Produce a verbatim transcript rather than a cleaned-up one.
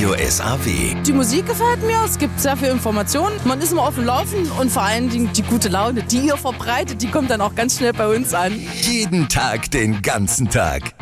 Radio S A W. Die Musik gefällt mir, es gibt sehr viel Informationen, man ist immer auf dem Laufen und vor allen Dingen die gute Laune, die ihr verbreitet, die kommt dann auch ganz schnell bei uns an. Jeden Tag, den ganzen Tag.